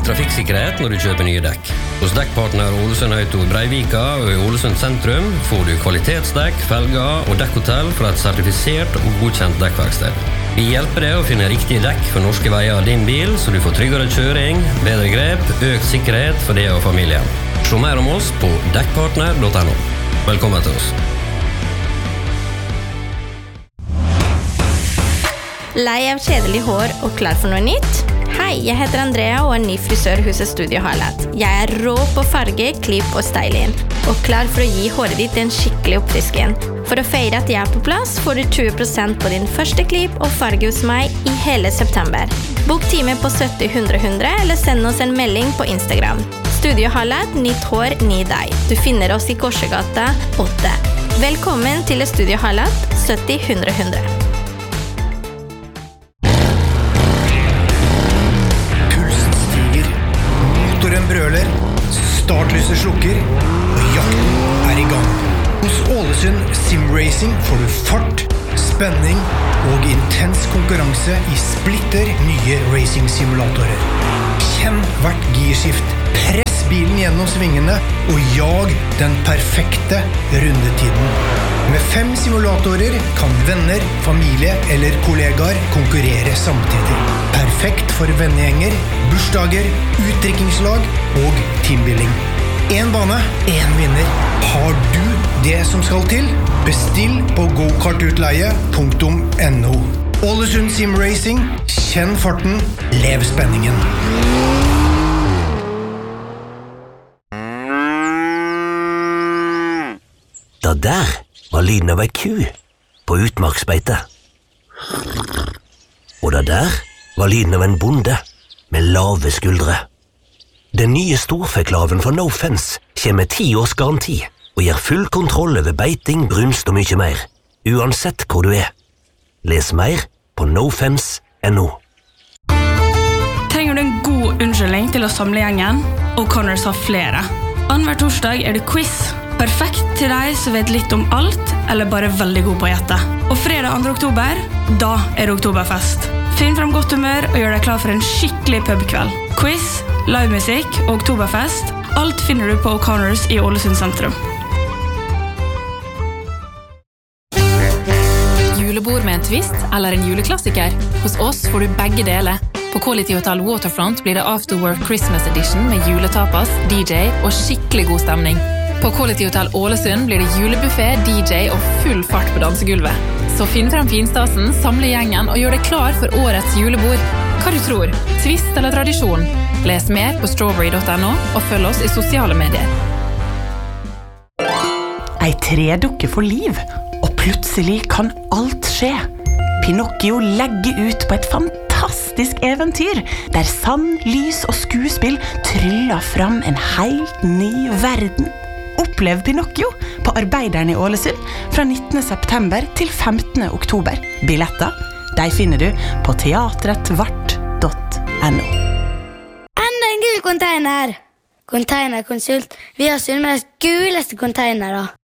trafikksikkerhet når du kjøper nye dekk. Hos dekkpartner Ålesund Auto i Breivika og i Ålesund sentrum får du kvalitetsdekk, felger og dekkhotell fra et sertifisert og godkjent dekkverksted. Vi hjelper deg å finne riktige dekk for norske veier av din bil, så du får tryggere kjøring, bedre grep, økt sikkerhet for deg og familien. Se mer om oss på dekkpartner.no. Velkommen til oss. Lei av kjedelig hår og klar for noe nytt? Hei, jeg heter Andrea og ny frisør huset Studio Highlight. Jeg rå på farge, klipp og styling, og klar for å gi håret ditt en skikkelig oppfrisking. For å feire at jeg på plass, får du 20% på din første klipp og farge hos meg i hele september. Bok time på 70-100-100 eller send oss en melding på Instagram. Studio Highlight, nytt hår, ny deg. Du finner oss i Korsegata 8. Velkommen til Studio Highlight, 70-100-100. Motoren brøler, startlyset slukker, og jakten i gang. Hos Ålesund Sim Racing får du fart, spenning og intens konkurranse i splitter nye racing-simulatorer. Kjenn hvert girskift, press bilen gjennom svingene og jag den perfekte rundetiden. Med 5 simulatorer kan venner, familie eller kollegaer konkurrere samtidig. Perfekt for vennegjenger, bursdager, utdrikkingslag og teambuilding. En bane, en vinner. Har du det som skal til? Bestill på gokartutleie.no. Ålesund Sim Racing, kjenn farten, lev spenningen. Da der var lyden av ei ku på utmarksbeite. Og da der var lyden av en bonde med lave skuldre. Den nye storfeklaven fra No Fence kommer med 10 års garanti og gir full kontroll over beiting, brunst og mye mer, uansett hvor du er. Les mer på nofence.no. Trenger du en god unnskyldning til å samle gjengen? O'Connors har flere. Annenhver torsdag det quiz. Perfekt til deg som vet litt om alt, eller bare veldig god på å gjette. Og fredag 2. oktober, da det oktoberfest. Finn frem godt humør og gjør deg klar for en skikkelig pubkveld. Quiz, livemusikk og oktoberfest, alt finner du på O'Connors i Ålesund sentrum. Julebord med en twist eller en juleklassiker? Hos oss får du begge deler. På Quality Hotel Waterfront blir det Afterwork Christmas Edition med juletapas, DJ og skikkelig god stemning. På Quality Hotel Ålesund blir det julebuffet, DJ og full fart på dansegulvet. Så finn frem finstasen, samle gjengen og gjør deg klar for årets julebord. Hva du tror? Twist eller tradisjon? Les mer på strawberry.no og følg oss i sosiale medier. Ei tredukke for liv, og plutselig kan alt skje. Pinocchio legger ut på et fantastisk eventyr, der sand, lys og skuespill tryller fram en helt ny verden. Opplev Pinocchio på Arbeideren i Ålesund fra 19. september til 15. oktober. Billetter, de finner du på teatretvart.no. Enda en gul container! Containerkonsult. Vi har Sunnmøres guleste containere.